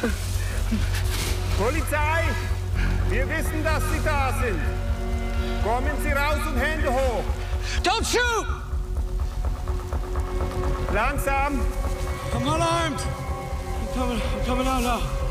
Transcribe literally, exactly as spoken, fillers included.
Polizei! Wir wissen, dass Sie da sind. Kommen Sie raus und Hände hoch. Don't shoot! Langsam. I'm unarmed. I'm coming, I'm coming out now.